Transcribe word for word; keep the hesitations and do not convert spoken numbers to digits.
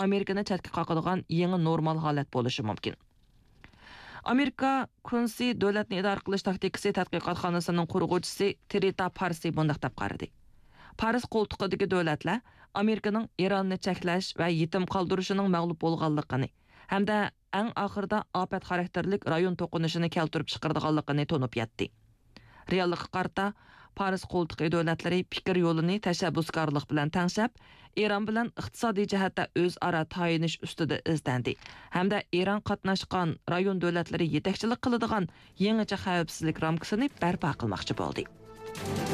Amerikani chetga qoqadigan yangi normal holat bo'lishi mumkin. Amerika Kunsi davlatni idora qilish taktikasi tadqiqotxonasining qurg'uvchisi Trita Parsi bunday deb qaradi. Paris qo'ltiqidagi davlatlar Amerikaning Ironni cheklash va yetim qoldirishining mag'lub bo'lganligini hamda eng oxirida ofat xarakterlik rayon to'qinishini keltirib chiqarganligini to'nib yetdi. Reallikqa qarata Paris qo'ltiqi davlatlari fikr yo'lini tashabbuskorlik bilan tangshab, Eron bilan iqtisodiy jihatda o'zaro tayinish ustida izlandi. Hamda Eron qatnashgan rayon davlatlari yetakchilik qiladigan yangicha xavfsizlik ramkasini barpo qilmoqchi bo'ldi.